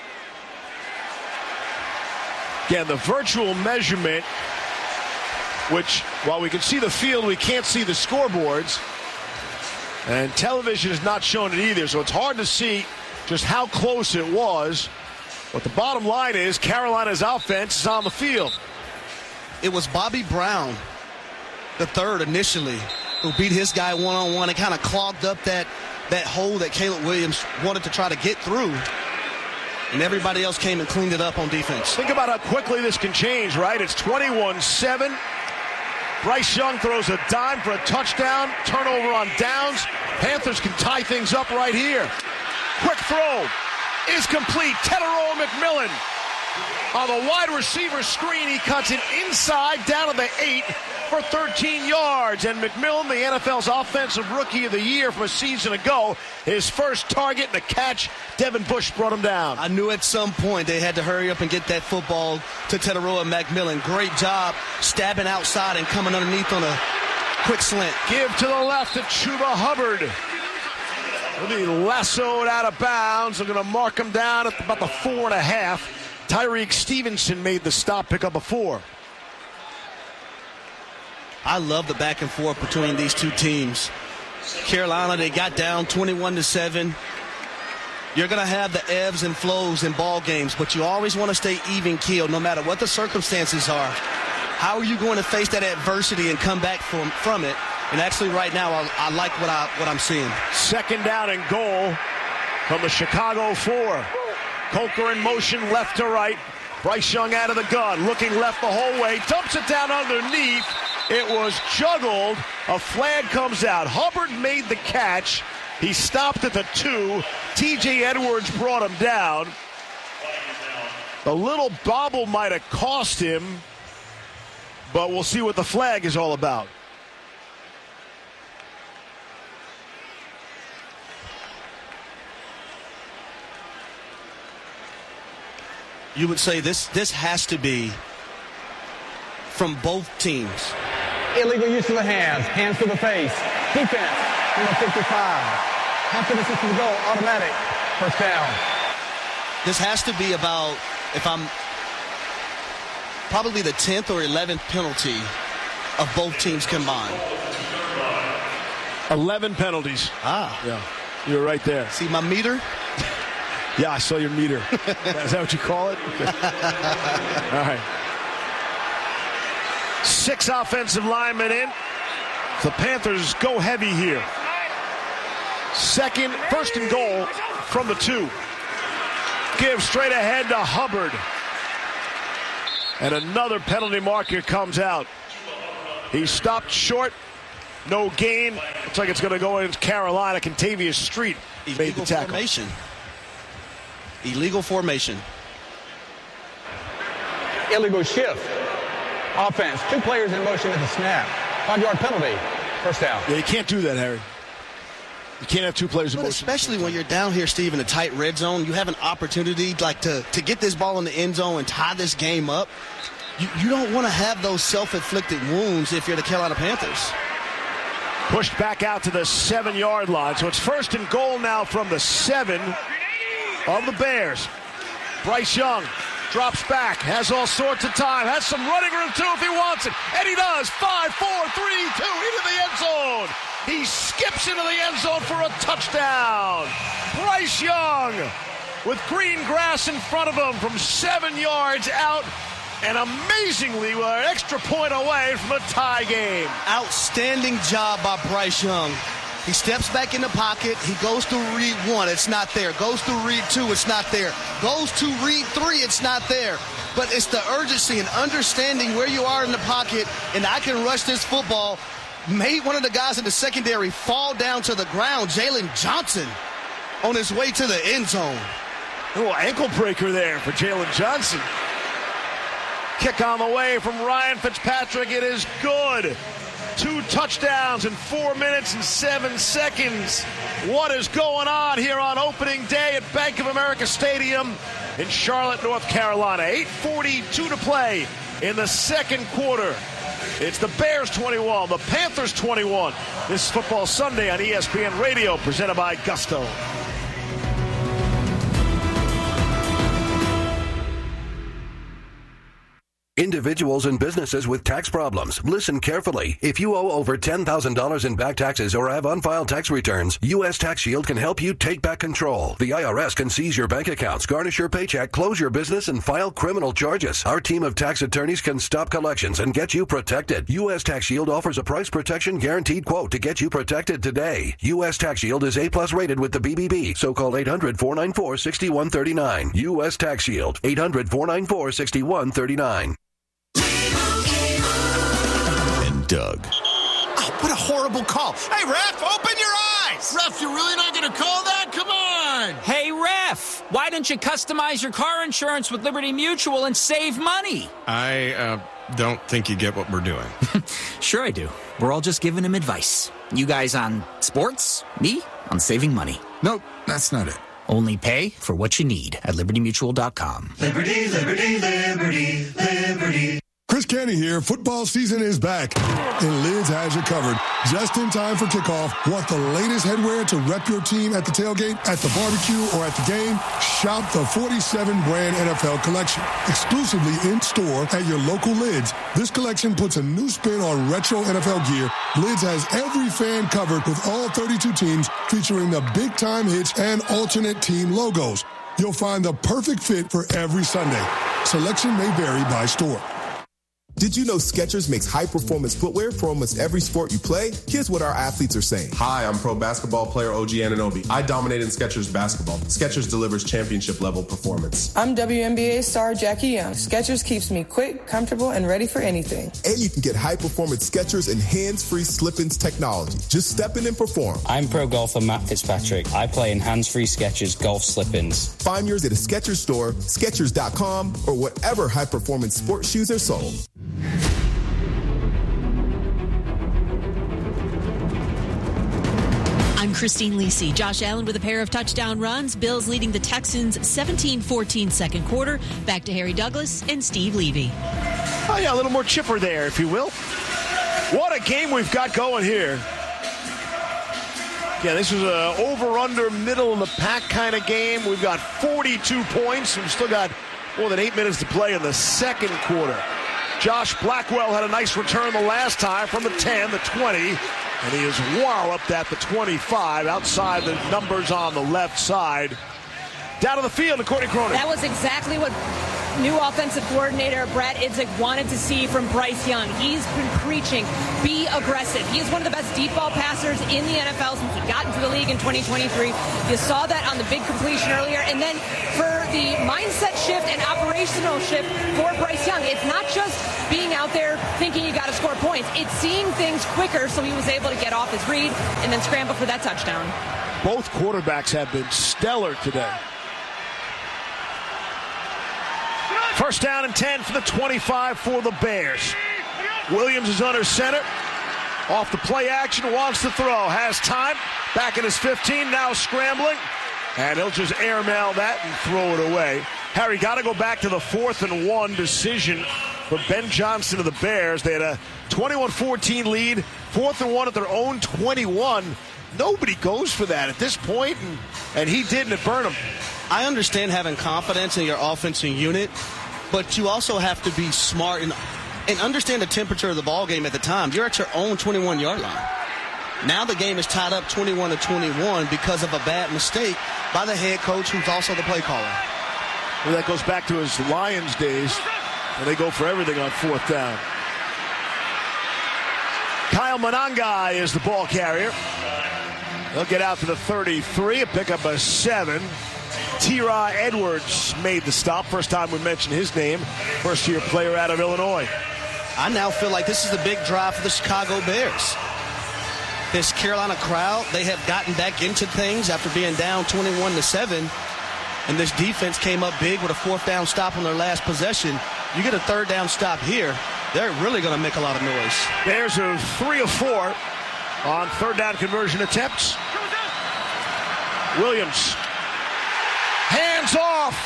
Again, the virtual measurement, which, while we can see the field, we can't see the scoreboards. And television is not showing it either, so it's hard to see just how close it was. But the bottom line is Carolina's offense is on the field. It was Bobby Brown, the third initially, who beat his guy one-on-one and kind of clogged up that, that hole that Caleb Williams wanted to try to get through. And everybody else came and cleaned it up on defense. Think about how quickly this can change, right? It's twenty-one seven. Bryce Young throws a dime for a touchdown. Turnover on downs. Panthers can tie things up right here. Quick throw is complete. Tetairoa McMillan on the wide receiver screen. He cuts it inside down to the eight for thirteen yards. And McMillan, the N F L's Offensive Rookie of the Year from a season ago, his first target and a catch. Devin Bush brought him down. I knew at some point they had to hurry up and get that football to Tetairoa McMillan. Great job stabbing outside and coming underneath on a quick slant. Give to the left to Chuba Hubbard. He'll be lassoed out of bounds. They're going to mark him down at about the four and a half. Tyreek Stevenson made the stop, pick up a four. I love the back and forth between these two teams. Carolina, they got down twenty-one to seven. You're going to have the ebbs and flows in ball games, but you always want to stay even keeled no matter what the circumstances are. How are you going to face that adversity and come back from, from it? And actually right now, I, I like what, I, what I'm seeing. Second down and goal from the Chicago four. Coker in motion left to right. Bryce Young out of the gun, looking left the whole way. Dumps it down underneath. It was juggled. A flag comes out. Hubbard made the catch. He stopped at the two. T J Edwards brought him down. The little bobble might have cost him, but we'll see what the flag is all about. you would say this this has to be from both teams. Illegal use of the hands, hands to the face. Defense, number fifty-five. Half the distance to the goal, automatic. First down. This has to be about, if I'm, probably the tenth or eleventh penalty of both teams combined. eleven penalties. Ah. Yeah. You were right there. See my meter? Yeah, I saw your meter. Is that what you call it? All right. Six offensive linemen in. The Panthers go heavy here. Second, first and goal from the two. Give straight ahead to Hubbard. And another penalty marker comes out. He stopped short. No gain. Looks like it's going to go into Carolina. Contavious Street made Illegal the tackle. Formation. Illegal formation. Illegal shift. Offense, two players in motion at the snap. Five-yard penalty. First down. Yeah, you can't do that, Harry. You can't have two players in But motion. especially when you're down here, Steve, in a tight red zone, you have an opportunity like to, to get this ball in the end zone and tie this game up. You, you don't want to have those self-inflicted wounds if you're the Carolina Panthers. Pushed back out to the seven-yard line. So it's first and goal now from the seven of the Bears. Bryce Young drops back, has all sorts of time, has some running room too if he wants it. And he does. Five, four, three, two, into the end zone. He skips into the end zone for a touchdown. Bryce Young with green grass in front of him from seven yards out. And amazingly, we're an extra point away from a tie game. Outstanding job by Bryce Young. He steps back in the pocket. He goes to read one. It's not there. Goes to read two. It's not there. Goes to read three. It's not there. But it's the urgency and understanding where you are in the pocket, and I can rush this football. Made one of the guys in the secondary fall down to the ground, Jalen Johnson, on his way to the end zone. A little ankle breaker there for Jalen Johnson. Kick on the way from Ryan Fitzpatrick. It is good. Two touchdowns in four minutes and seven seconds. What is going on here on opening day at Bank of America Stadium in Charlotte, North Carolina? eight forty-two to play in the second quarter. It's the Bears twenty-one, the Panthers twenty-one. This is Football Sunday on E S P N Radio, presented by Gusto. Individuals and businesses with tax problems. Listen carefully. If you owe over ten thousand dollars in back taxes or have unfiled tax returns, U S Tax Shield can help you take back control. The I R S can seize your bank accounts, garnish your paycheck, close your business, and file criminal charges. Our team of tax attorneys can stop collections and get you protected. U S Tax Shield offers a price protection guaranteed quote to get you protected today. U S Tax Shield is A plus rated with the B B B, so call eight hundred, four nine four, six one three nine. U S Tax Shield, eight hundred, four nine four, six one three nine. Doug. Oh, what a horrible call. Hey, ref, open your eyes. Ref, you're really not going to call that? Come on. Hey, ref, why don't you customize your car insurance with Liberty Mutual and save money? I uh, don't think you get what we're doing. Sure I do. We're all just giving him advice. You guys on sports, me on saving money. Nope, that's not it. Only pay for what you need at liberty mutual dot com. Liberty, liberty, liberty, liberty. Chris Canty here. Football season is back, and Lids has you covered. Just in time for kickoff. Want the latest headwear to rep your team at the tailgate, at the barbecue, or at the game? Shop the forty-seven brand N F L collection. Exclusively in-store at your local Lids. This collection puts a new spin on retro N F L gear. Lids has every fan covered with all thirty-two teams, featuring the big-time hits and alternate team logos. You'll find the perfect fit for every Sunday. Selection may vary by store. Did you know Skechers makes high-performance footwear for almost every sport you play? Here's what our athletes are saying. Hi, I'm pro basketball player O G Anunoby. I dominate in Skechers basketball. Skechers delivers championship-level performance. I'm W N B A star Jackie Young. Skechers keeps me quick, comfortable, and ready for anything. And you can get high-performance Skechers and hands-free slip-ins technology. Just step in and perform. I'm pro golfer Matt Fitzpatrick. I play in hands-free Skechers golf slip-ins. Find yours at a Skechers store, Skechers dot com, or whatever high-performance sports shoes are sold. I'm Christine Lisi. Josh Allen with a pair of touchdown runs. Bills leading the Texans seventeen fourteen second quarter. Back to Harry Douglas and Steve Levy. Oh, yeah, a little more chipper there, if you will. What a game we've got going here. Yeah, this is a over-under, middle of the pack kind of game. We've got forty-two points. We've still got more than eight minutes to play in the second quarter. Josh Blackwell had a nice return the last time from the ten, the twenty, and he is walloped at the twenty-five outside the numbers on the left side. Down to the field to Courtney Cronin. That was exactly what new offensive coordinator Brad Idzik wanted to see from Bryce Young. He's been preaching, be aggressive. He is one of the best deep ball passers in the N F L since he got into the league in twenty twenty-three. You saw that on the big completion earlier. And then for the mindset shift and operational shift for Bryce Young, it's not just being out there thinking you got to score points. It's seeing things quicker, so he was able to get off his read and then scramble for that touchdown. Both quarterbacks have been stellar today. First down and ten for the twenty-five for the Bears. Williams is under center. Off the play action, wants to throw. Has time. Back in his fifteen, now scrambling. And he'll just airmail that and throw it away. Harry, got to go back to the fourth and one decision for Ben Johnson of the Bears. They had a twenty-one fourteen lead. Fourth and one at their own twenty-one. Nobody goes for that at this point, and, and he did, and it burned him. I understand having confidence in your offensive unit, but you also have to be smart and, and understand the temperature of the ball game at the time. You're at your own twenty-one-yard line. Now the game is tied up twenty-one to twenty-one because of a bad mistake by the head coach, who's also the play caller. Well, that goes back to his Lions days, and they go for everything on fourth down. Kyle Monangai is the ball carrier. He'll get out to the thirty-three and pick up a seven. T-Raw Edwards made the stop. First time we mentioned his name. First-year player out of Illinois. I now feel like this is a big drive for the Chicago Bears. This Carolina crowd, they have gotten back into things after being down twenty-one to seven. And this defense came up big with a fourth down stop on their last possession. You get a third down stop here, they're really going to make a lot of noise. Bears are three of four on third down conversion attempts. Williams. Hands off.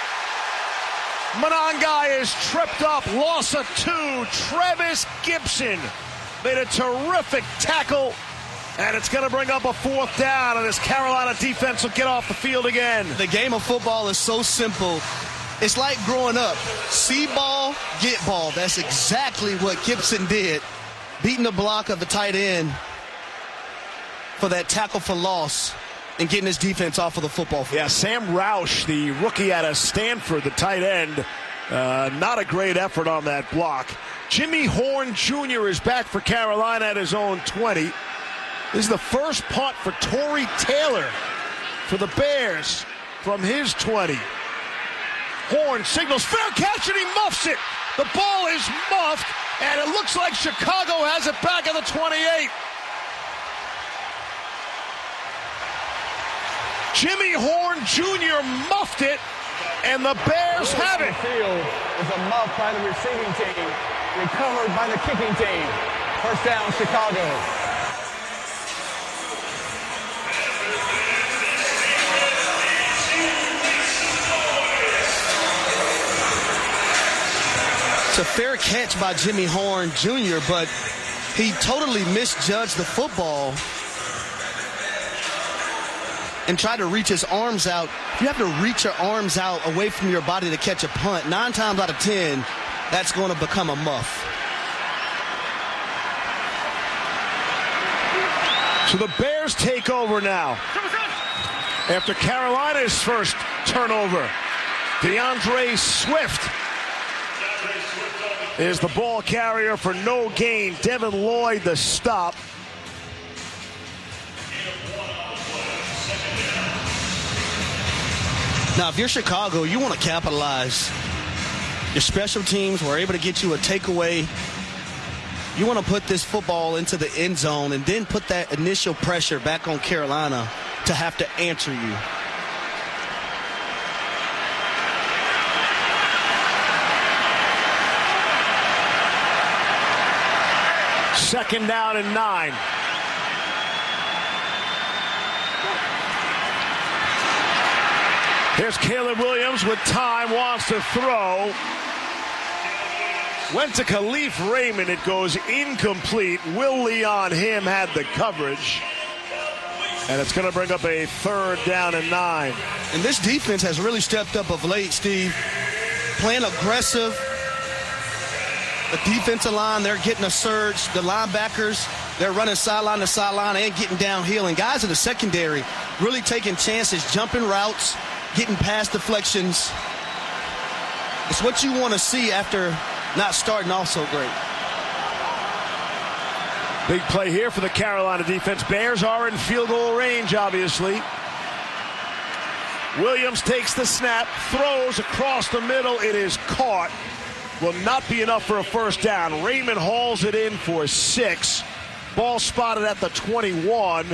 Monangai is tripped up. Loss of two. Travis Gibson made a terrific tackle. And it's going to bring up a fourth down. And this Carolina defense will get off the field again. The game of football is so simple. It's like growing up. See ball, get ball. That's exactly what Gibson did. Beating the block of the tight end for that tackle for loss and getting his defense off of the football field. Yeah, Sam Roush, the rookie out of Stanford, the tight end. Uh, not a great effort on that block. Jimmy Horn Junior is back for Carolina at his own twenty. This is the first punt for Tory Taylor for the Bears from his twenty. Horn signals fair catch and he muffs it. The ball is muffed and it looks like Chicago has it back at the twenty-eight. Jimmy Horn Junior muffed it, and the Bears have it. The field is a muff by the receiving team, recovered by the kicking team. First down, Chicago. It's a fair catch by Jimmy Horn Junior, but he totally misjudged the football and tried to reach his arms out. You have to reach your arms out away from your body to catch a punt. Nine times out of ten, that's going to become a muff. So the Bears take over now. After Carolina's first turnover, DeAndre Swift is the ball carrier for no gain. Devin Lloyd the stop. Now, if you're Chicago, you want to capitalize. Your special teams were able to get you a takeaway. You want to put this football into the end zone and then put that initial pressure back on Carolina to have to answer you. Second down and nine. Here's Caleb Williams with time, wants to throw. Went to Khalif Raymond. It goes incomplete. Will Lee on him had the coverage. And it's going to bring up a third down and nine. And this defense has really stepped up of late, Steve. Playing aggressive. The defensive line, they're getting a surge. The linebackers, they're running sideline to sideline and getting downhill. And guys in the secondary really taking chances, jumping routes, getting past deflections. It's what you want to see after not starting off so great. Big play here for the Carolina defense. Bears are in field goal range, obviously. Williams takes the snap, throws across the middle. It is caught. Will not be enough for a first down. Raymond hauls it in for six. Ball spotted at the twenty-one.